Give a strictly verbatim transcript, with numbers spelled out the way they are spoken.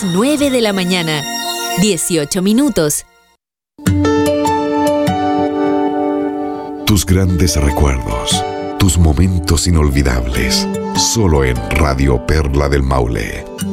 las nueve de la mañana, dieciocho minutos. Tus grandes recuerdos, tus momentos inolvidables, solo en Radio Perla del Maule.